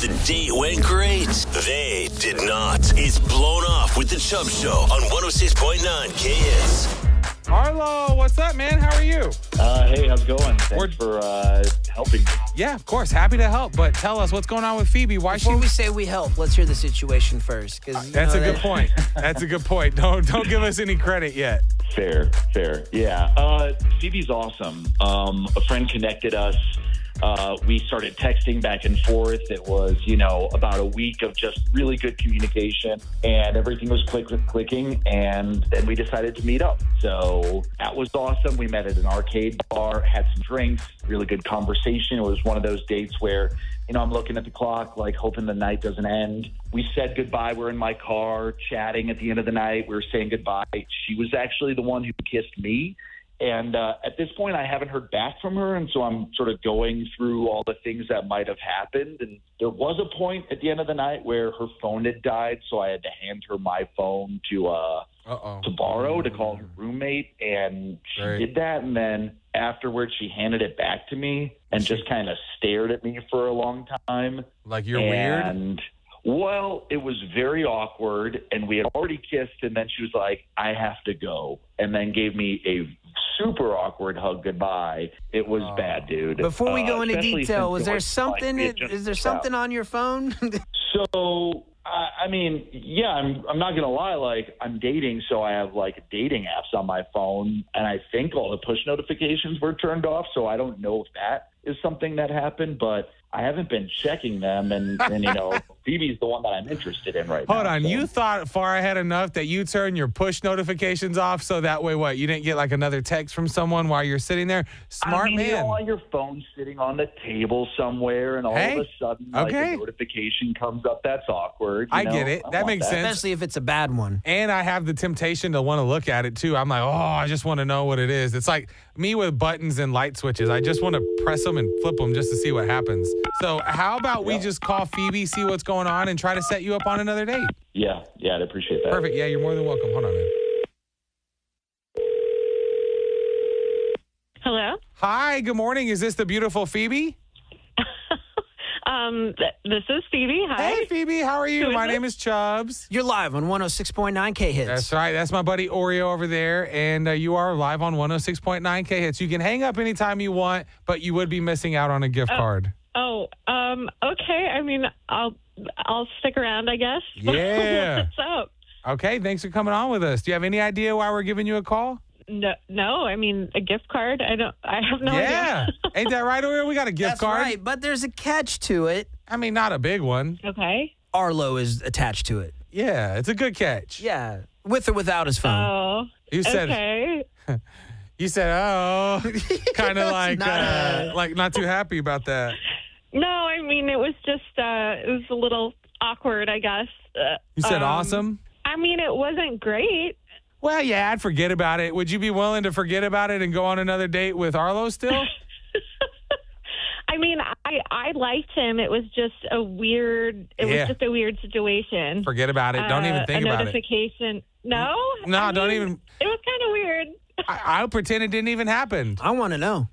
the date went great. They did not. It's Blown Off with the Chubb Show on 106.9 KS. Arlo, what's up, man? How are you? Hey, how's it going? Thanks for helping me. Yeah, of course. Happy to help. But tell us what's going on with Phoebe. Why Before we say we help, let's hear the situation first. That's a good point. That's a good point. Don't give us any credit yet. Fair. Yeah. Phoebe's awesome. A friend connected us. We started texting back and forth. It was, about a week of just really good communication, and everything was clicking, and then we decided to meet up. So that was awesome. We met at an arcade bar, had some drinks, really good conversation. It was one of those dates where, I'm looking at the clock, like hoping the night doesn't end. We said goodbye. We're in my car chatting at the end of the night. We were saying goodbye. She was actually the one who kissed me. And at this point, I haven't heard back from her, and so I'm sort of going through all the things that might have happened. And there was a point at the end of the night where her phone had died, so I had to hand her my phone to borrow to call her roommate, and she did that. And then afterwards, she handed it back to me and just kind of stared at me for a long time. Like you're weird? Well, it was very awkward, and we had already kissed, and then she was like, I have to go, and then gave me a super awkward hug goodbye. It was bad, dude. Before we go into detail, was there something? Is there something on your phone? So, I'm not going to lie. Like, I'm dating, so I have, dating apps on my phone, and I think all the push notifications were turned off, so I don't know if that is something that happened, but I haven't been checking them, and Phoebe's the one that I'm interested in right now. Hold on. So. You thought far ahead enough that you turned your push notifications off so that way, you didn't get another text from someone while you're sitting there? Smart man. On your phone sitting on the table somewhere, and all of a sudden, a notification comes up. That's awkward. I get it. That makes sense. Especially if it's a bad one. And I have the temptation to want to look at it, too. I'm like, I just want to know what it is. It's like me with buttons and light switches. I just want to press them and flip them just to see what happens. So how about we just call Phoebe, see what's going on, and try to set you up on another date? Yeah, I'd appreciate that. Perfect. Yeah, you're more than welcome. Hold on, man. Hello? Hi, good morning. Is this the beautiful Phoebe? This is Phoebe. Hi. Hey, Phoebe. How are you? My name is Chubbs. You're live on 106.9 K-Hits. That's right. That's my buddy Oreo over there, and you are live on 106.9 K-Hits. You can hang up anytime you want, but you would be missing out on a gift card. Okay. I'll stick around, I guess. Yeah. What's up? Okay, thanks for coming on with us. Do you have any idea why we're giving you a call? No, a gift card. I have no idea. Yeah. Ain't that right, Oreo? We got a gift card. That's right, but there's a catch to it. Not a big one. Okay. Arlo is attached to it. Yeah, it's a good catch. Yeah, with or without his phone. Oh, You said, okay. You said, kind of like not too happy about that. No, it was just, it was a little awkward, I guess. You said awesome? It wasn't great. Well, yeah, I'd forget about it. Would you be willing to forget about it and go on another date with Arlo still? I liked him. It was just a weird, situation. Forget about it. Don't even think about it. A notification. No? No, don't even. It was kind of weird. I'll pretend it didn't even happen. I want to know.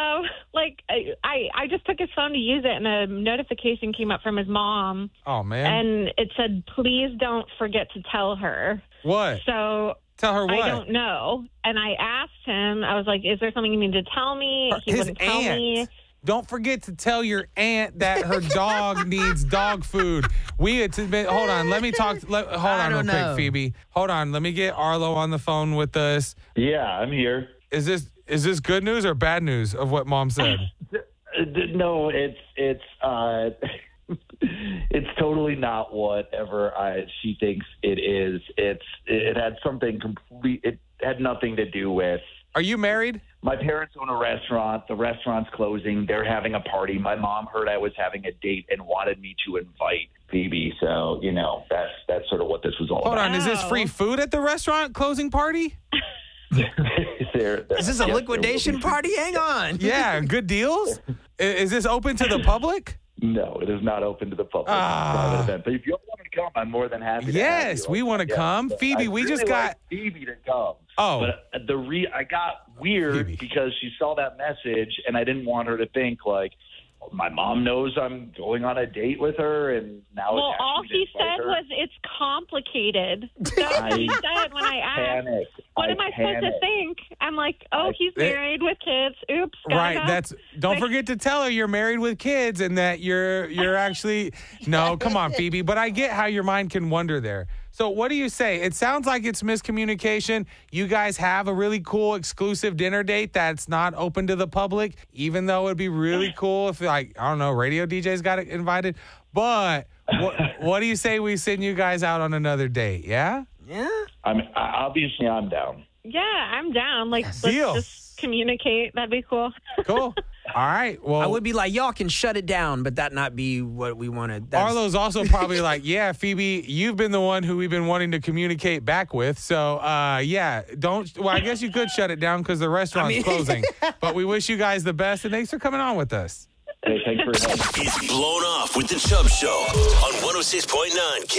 I just took his phone to use it, and a notification came up from his mom. Oh, man. And it said, please don't forget to tell her. What? So... Tell her what? I don't know. And I asked him, I was like, is there something you need to tell me? He wouldn't tell me. Don't forget to tell your aunt that her dog needs dog food. Hold on. Let me talk. Hold on real quick, Phoebe. Hold on. Let me get Arlo on the phone with us. Yeah, I'm here. Is this good news or bad news of what Mom said? No, it's it's totally not whatever she thinks it is. It had something complete. It had nothing to do with. Are you married? My parents own a restaurant. The restaurant's closing. They're having a party. My mom heard I was having a date and wanted me to invite Phoebe. So, that's sort of what this was all about. Hold on. Is this free food at the restaurant closing party? Is this a liquidation party? Hang on. Yeah. Good deals? Is this open to the public? No, it is not open to the public. It's a private event. But if you want to come, I'm more than happy to have you. Yes, we want to come. Phoebe, we just got like Phoebe to come. Oh. But I got weird because she saw that message, and I didn't want her to think like, my mom knows I'm going on a date with her, and now all he said was it's complicated. That's what he said when I asked. What am I supposed to think? I'm like, he's married with kids. Oops. Right. Don't forget to tell her you're married with kids and that you're actually no. Come on, Phoebe. But I get how your mind can wander there. So what do you say? It sounds like it's miscommunication. You guys have a really cool exclusive dinner date that's not open to the public, even though it'd be really cool if, like, I don't know, radio DJs got invited. But what do you say we send you guys out on another date? Yeah? Yeah. Obviously, I'm down. Yeah, I'm down. Like, let's just communicate. That'd be cool. Cool. All right. Well, I would be like, y'all can shut it down, but that not be what we wanted. Arlo's also probably like, yeah, Phoebe, you've been the one who we've been wanting to communicate back with. So, yeah, well, I guess you could shut it down because the restaurant's closing. But we wish you guys the best, and thanks for coming on with us. Hey, thanks for having me. It's Blown Off with the Chubb Show on 106.9